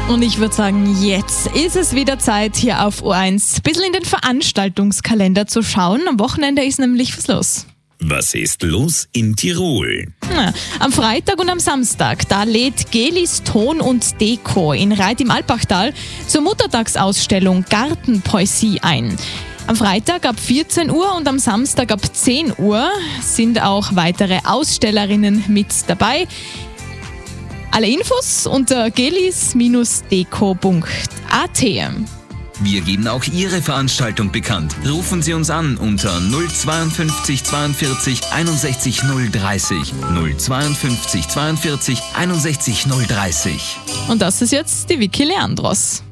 Und ich würde sagen, jetzt ist es wieder Zeit, hier auf O1 ein bisschen in den Veranstaltungskalender zu schauen. Am Wochenende ist nämlich was los. Was ist los in Tirol? Am Freitag und am Samstag, da lädt Gelis Ton und Deko in Reit im Alpachtal zur Muttertagsausstellung Gartenpoesie ein. Am Freitag ab 14 Uhr und am Samstag ab 10 Uhr sind auch weitere Ausstellerinnen mit dabei. Alle Infos unter gelis-deko.at. Wir geben auch Ihre Veranstaltung bekannt. Rufen Sie uns an unter 052 42 61 030. 052 42 61 030. Und das ist jetzt die Vicky Leandros.